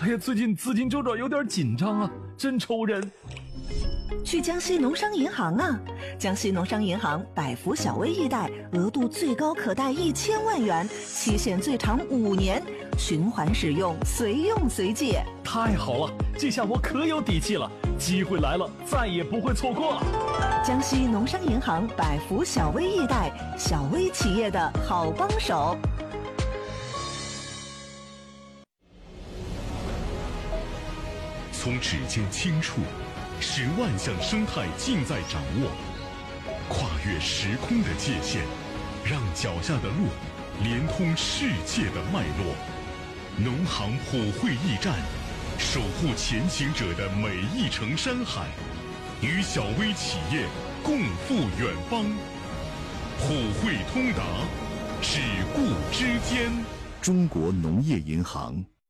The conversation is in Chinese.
哎呀，最近资金周转有点紧张啊，真愁人。 去江西农商银行啊！江西农商银行百福小微易贷，额度最高可贷1000万元，期限最长5年，循环使用，随用随借。 太好了，这下我可有底气了，机会来了，再也不会错过了。 江西农商银行百福小微易贷，小微企业的好帮手。 从指尖轻触，使万象生态尽在掌握；跨越时空的界限，让脚下的路连通世界的脉络。农行普惠驿站，守护前行者的每一程山海，与小微企业共赴远方。普惠通达，只顾之间。 中国农业银行。